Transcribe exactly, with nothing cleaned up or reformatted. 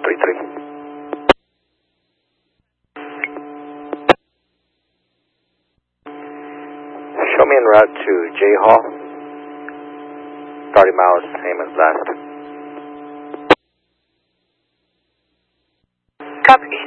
three three. Show me en route to J Hall. thirty miles, same as last. Copy.